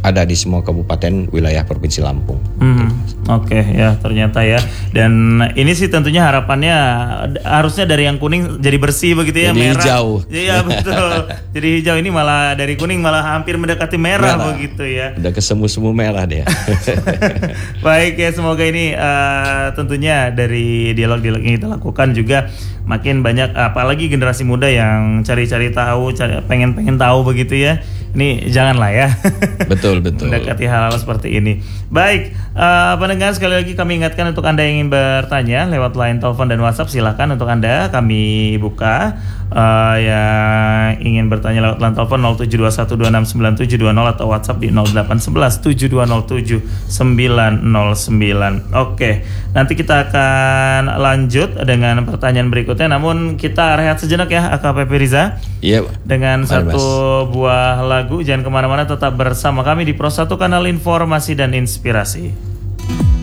ada di semua kabupaten wilayah Provinsi Lampung. Oke, ya ternyata ya. Dan ini sih tentunya harapannya harusnya dari yang kuning jadi bersih begitu ya, jadi merah. Hijau. Iya betul. Jadi hijau ini malah dari kuning malah hampir mendekati merah begitu ya. Udah kesemu-semu merah dia. Baik ya, semoga ini tentunya dari dialog-dialog yang kita lakukan juga makin banyak, apalagi generasi muda yang cari-cari tahu, pengen tahu begitu ya. Ini janganlah ya. Betul. Mendekati hal-hal seperti ini. Baik, pendengar, sekali lagi kami ingatkan untuk Anda yang ingin bertanya lewat line telepon dan WhatsApp, silakan untuk Anda kami buka. Yang ingin bertanya lewat line telepon 0721269720 atau WhatsApp di 081172070909. Oke, nanti kita akan lanjut dengan pertanyaan berikutnya. Namun kita rehat sejenak ya, AKPP Riza. Iya. Dengan satu buah lagu. Jangan kemana-mana, tetap bersama kami di Pro 1 Kanal Informasi dan Inspirasi.